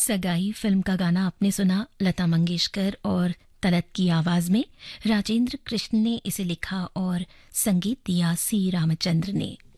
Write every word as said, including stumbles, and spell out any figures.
सगाई फिल्म का गाना आपने सुना लता मंगेशकर और तलत की आवाज में। राजेंद्र कृष्ण ने इसे लिखा और संगीत दिया सी रामचंद्र ने।